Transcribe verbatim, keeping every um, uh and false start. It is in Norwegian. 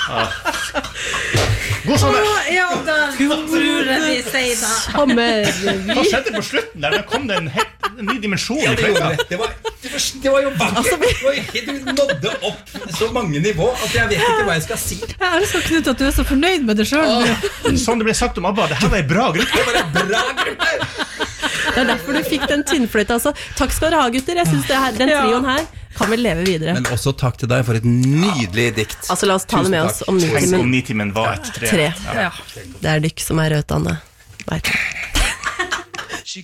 God sommer! Ja da, tror jeg vi sier da. Sommer. Hva skjedde på slutten der? Der kom det en, helt, en ny dimensjon Ja, I det, fløyta. det, var, det, var, det var jo vakkert. Det var helt- Du nådde opp så mange nivå at jeg vet ikke hva jeg skal si. Jeg elsker Knut at du er så fornøyd med det selv. Sånn det ble sagt om ABBA, det her var en bra gruppe. Det var en bra gruppe. Det er derfor du fikk den tynnfløyta altså. Takk skal dere ha, gutter. Jeg synes det her, den trioen her kan vel leve videre. Men også takk til deg for et nydelig dikt. Altså la oss ta det med oss om Tenk om Nitimen Nitimen var et tre. tre. Ja. Det er dykk som er rødtanne. Vet du.